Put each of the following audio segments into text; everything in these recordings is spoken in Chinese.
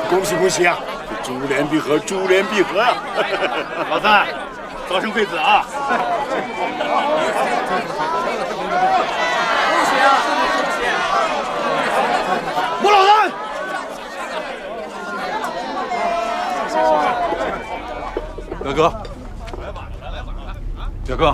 恭喜恭喜啊！珠联璧合，珠联璧合啊！ 老三，早生贵子啊！ 恭喜啊！ 吴老三，表哥，表哥。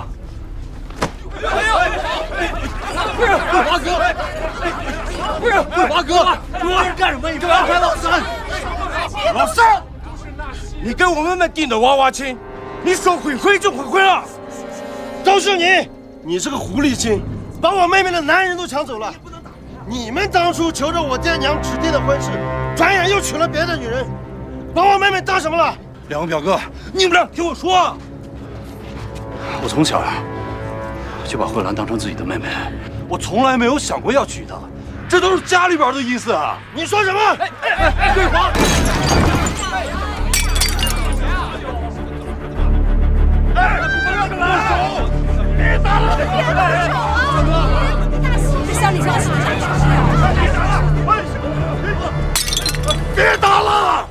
华哥，不是华哥，你干什么？你干嘛拍老三？ 老三，你跟我妹妹定的娃娃亲，你说悔悔就悔悔了。都是你，你这个狐狸精，把我妹妹的男人都抢走了。你们当初求着我爹娘指定的婚事，转眼又娶了别的女人，把我妹妹当什么了？ 两位表哥，你们俩听我说，我从小呀就把慧兰当成自己的妹妹，我从来没有想过要娶她，这都是家里边的意思啊！ 你说什么？ 桂华， 别打了！ 别动手啊！这乡里乡亲的家常。 别打了！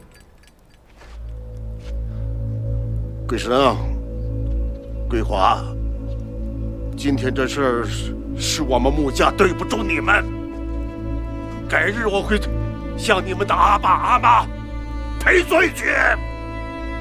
桂生，桂华，今天这事儿是我们穆家对不住你们，改日我会向你们的阿爸阿妈赔罪去。